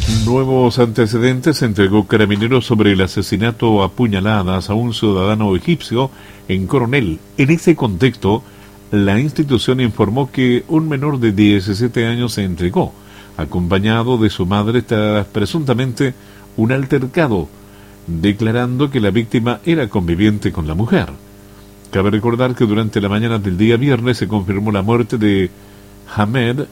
Nuevos antecedentes entregó Carabineros sobre el asesinato a puñaladas a un ciudadano egipcio en Coronel. En ese contexto, la institución informó que un menor de 17 años se entregó, acompañado de su madre tras presuntamente un altercado, declarando que la víctima era conviviente con la mujer. Cabe recordar que durante la mañana del día viernes se confirmó la muerte de Hamed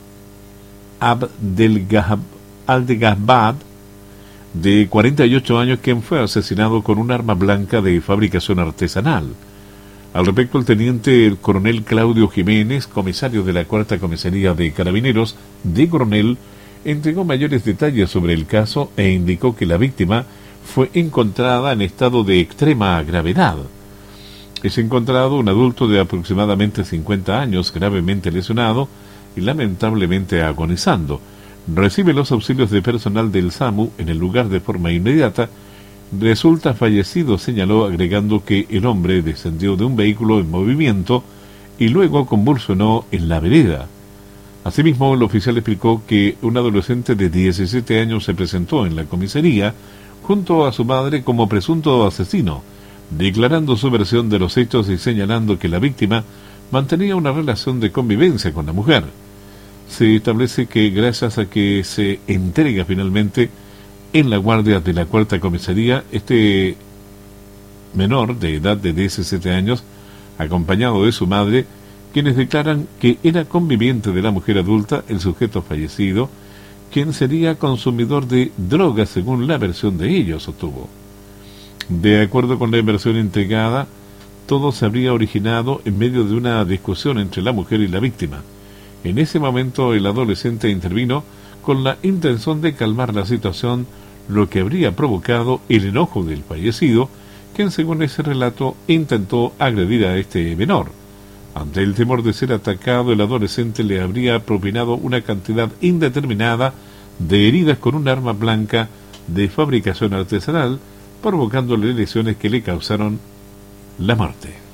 Abdelgahbad, de 48 años, quien fue asesinado con un arma blanca de fabricación artesanal. Al respecto, el teniente coronel Claudio Jiménez, comisario de la Cuarta Comisaría de Carabineros de Coronel, entregó mayores detalles sobre el caso e indicó que la víctima fue encontrada en estado de extrema gravedad. Es encontrado un adulto de aproximadamente 50 años, gravemente lesionado y lamentablemente agonizando. Recibe los auxilios de personal del SAMU en el lugar de forma inmediata. Resulta fallecido, señaló, agregando que el hombre descendió de un vehículo en movimiento y luego convulsionó en la vereda. Asimismo, el oficial explicó que un adolescente de 17 años se presentó en la comisaría junto a su madre como presunto asesino, declarando su versión de los hechos y señalando que la víctima mantenía una relación de convivencia con la mujer. Se establece que gracias a que se entrega finalmente en la guardia de la Cuarta Comisaría, este menor de edad de 17 años, acompañado de su madre, quienes declaran que era conviviente de la mujer adulta, el sujeto fallecido, quien sería consumidor de drogas según la versión de ellos, sostuvo. De acuerdo con la versión entregada, todo se habría originado en medio de una discusión entre la mujer y la víctima. En ese momento el adolescente intervino con la intención de calmar la situación, lo que habría provocado el enojo del fallecido, quien según ese relato intentó agredir a este menor. Ante el temor de ser atacado, el adolescente le habría propinado una cantidad indeterminada de heridas con un arma blanca de fabricación artesanal, provocándole lesiones que le causaron la muerte.